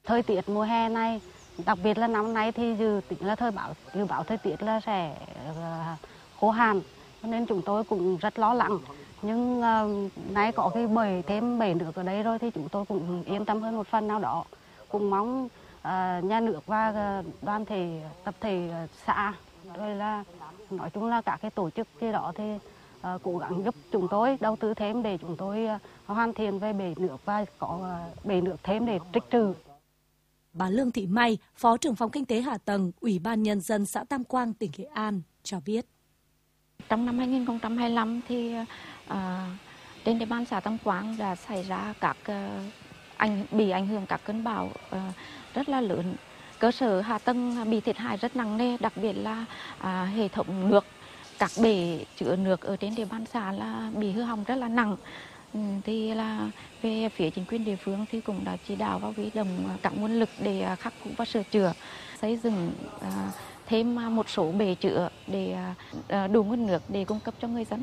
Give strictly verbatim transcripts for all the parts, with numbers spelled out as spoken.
thời tiết mùa hè này, đặc biệt là năm nay thì dự tính là thời báo dự báo thời tiết là sẽ khô hạn, nên chúng tôi cũng rất lo lắng. Nhưng uh, nay có cái bể thêm bể nước ở đây rồi thì chúng tôi cũng yên tâm hơn một phần nào đó. Cũng mong uh, nhà nước và đoàn thể tập thể xã rồi là nói chung là các cái tổ chức gì đó thì uh, cố gắng giúp chúng tôi đầu tư thêm để chúng tôi uh, hoàn thiện về bể nước và có uh, bể nước thêm để tích trữ. Bà Lương Thị May, Phó trưởng phòng Kinh tế Hạ tầng, Ủy ban Nhân dân xã Tam Quang, tỉnh Nghệ An cho biết. Trong năm hai nghìn không trăm hai mươi lăm thì à, trên địa bàn xã Tam Quang đã xảy ra các à, anh bị ảnh hưởng các cơn bão à, rất là lớn. Cơ sở hạ tầng bị thiệt hại rất nặng nề, đặc biệt là à, hệ thống nước, các bể chứa nước ở trên địa bàn xã là bị hư hỏng rất là nặng. Thì là về phía chính quyền địa phương thì cũng đã chỉ đạo và huy động các nguồn lực để khắc phục và sửa chữa, xây dựng à, thêm một số bể chứa để à, đủ nguồn nước để cung cấp cho người dân.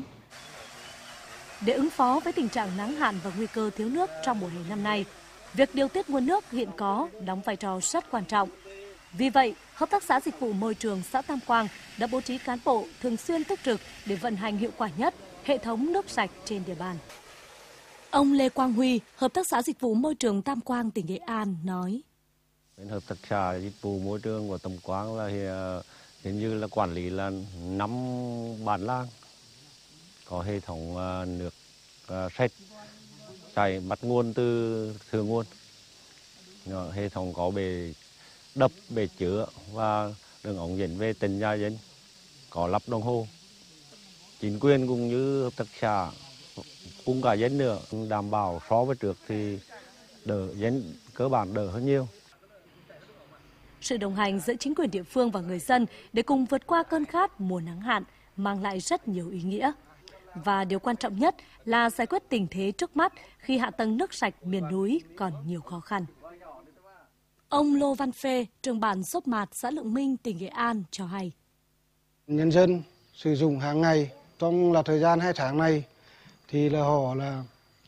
Để ứng phó với tình trạng nắng hạn và nguy cơ thiếu nước trong mùa hè năm nay, việc điều tiết nguồn nước hiện có đóng vai trò rất quan trọng. Vì vậy, Hợp tác xã Dịch vụ Môi trường xã Tam Quang đã bố trí cán bộ thường xuyên túc trực để vận hành hiệu quả nhất hệ thống nước sạch trên địa bàn. Ông Lê Quang Huy, Hợp tác xã Dịch vụ Môi trường Tam Quang, tỉnh Nghệ An nói. Hợp tác xã Dịch vụ Môi trường của Tam Quang là hiện như là quản lý là năm bản làng, có hệ thống nước sạch chảy bắt nguồn từ thượng nguồn, hệ thống có bể đập, bể chứa và đường ống dẫn về từng nhà dân, có lắp đồng hồ. Chính quyền cũng như hợp tác xã cùng cả dân nữa đảm bảo so với trước thì đỡ dân cơ bản đỡ hơn nhiều. Sự đồng hành giữa chính quyền địa phương và người dân để cùng vượt qua cơn khát mùa nắng hạn mang lại rất nhiều ý nghĩa. Và điều quan trọng nhất là giải quyết tình thế trước mắt khi hạ tầng nước sạch miền núi còn nhiều khó khăn. Ông Lô Văn Phê, trưởng bản Sốp Mạt, xã Lượng Minh, tỉnh Nghệ An cho hay. Nhân dân sử dụng hàng ngày trong là thời gian hai tháng này thì là họ là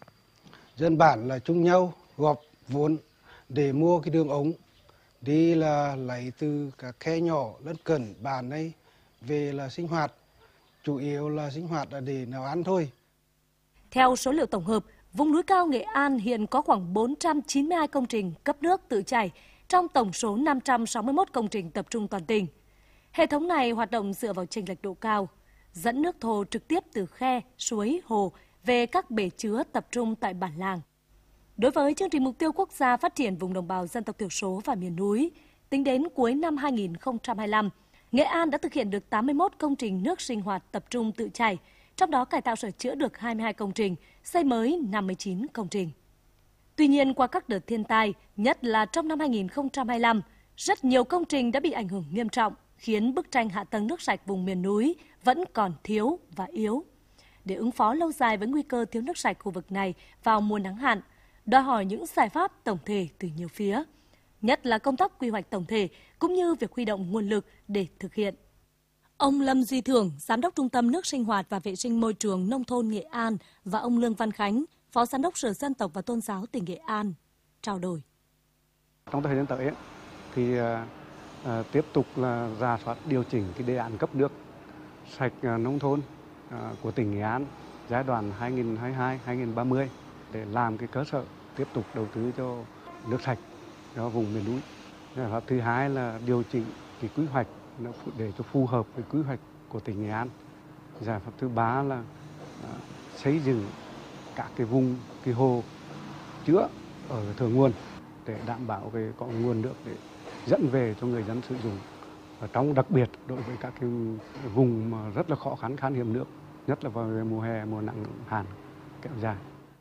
dân bản là chung nhau góp vốn để mua cái đường ống đi là lấy từ các khe nhỏ lân cận bản này về là sinh hoạt, chủ yếu là sinh hoạt là để nấu ăn thôi. Theo số liệu tổng hợp, vùng núi cao Nghệ An hiện có khoảng bốn trăm chín mươi hai công trình cấp nước tự chảy trong tổng số năm trăm sáu mươi mốt công trình tập trung toàn tỉnh. Hệ thống này hoạt động dựa vào chênh lệch độ cao, dẫn nước thô trực tiếp từ khe, suối, hồ về các bể chứa tập trung tại bản làng. Đối với chương trình mục tiêu quốc gia phát triển vùng đồng bào dân tộc thiểu số và miền núi, tính đến cuối năm hai nghìn không trăm hai mươi lăm, Nghệ An đã thực hiện được tám mươi mốt công trình nước sinh hoạt tập trung tự chảy, trong đó cải tạo sửa chữa được hai mươi hai công trình, xây mới năm mươi chín công trình. Tuy nhiên, qua các đợt thiên tai, nhất là trong năm hai nghìn không trăm hai mươi lăm, rất nhiều công trình đã bị ảnh hưởng nghiêm trọng, khiến bức tranh hạ tầng nước sạch vùng miền núi vẫn còn thiếu và yếu. Để ứng phó lâu dài với nguy cơ thiếu nước sạch khu vực này vào mùa nắng hạn, đòi hỏi những giải pháp tổng thể từ nhiều phía, nhất là công tác quy hoạch tổng thể cũng như việc huy động nguồn lực để thực hiện. Ông Lâm Duy Thưởng, Giám đốc Trung tâm Nước sinh hoạt và Vệ sinh Môi trường Nông thôn Nghệ An và ông Lương Văn Khánh, Phó Giám đốc Sở Dân tộc và Tôn giáo tỉnh Nghệ An, trao đổi. Trong thời gian tới thì à, tiếp tục là rà soát điều chỉnh cái đề án cấp nước sạch à, nông thôn à, của tỉnh Nghệ An giai đoạn hai nghìn không trăm hai mươi hai đến hai nghìn không trăm ba mươi để làm cái cơ sở tiếp tục đầu tư cho nước sạch cho vùng miền núi. Giải pháp thứ hai là điều chỉnh cái quy hoạch để cho phù hợp với quy hoạch của tỉnh Nghệ An. Giải pháp thứ ba là à, xây dựng các cái vùng cái hồ chứa ở thượng nguồn để đảm bảo về có nguồn nước để dẫn về cho người dân sử dụng. Và trong đặc biệt đối với các cái vùng mà rất là khó khăn khan hiếm nước, nhất là vào mùa hè, mùa nắng hạn kéo dài.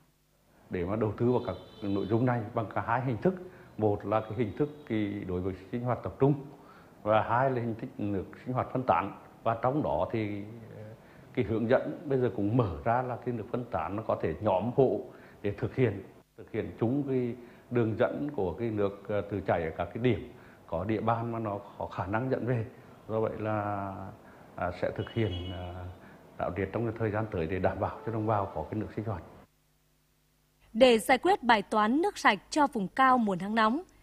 Để mà đầu tư vào các nội dung này bằng cả hai hình thức, một là cái hình thức cái đối với sinh hoạt tập trung và hai là hình thức nước sinh hoạt phân tán, và trong đó thì cái hướng dẫn bây giờ cũng mở ra là cái nước phân tán nó có thể nhóm hộ để thực hiện thực hiện chúng cái đường dẫn của cái nước từ chảy ở các cái điểm có địa bàn mà nó có khả năng dẫn về. Do vậy là à, sẽ thực hiện à, đạo triệt trong thời gian tới để đảm bảo cho đồng bào có cái nước sinh hoạt. Để giải quyết bài toán nước sạch cho vùng cao mùa nắng nóng,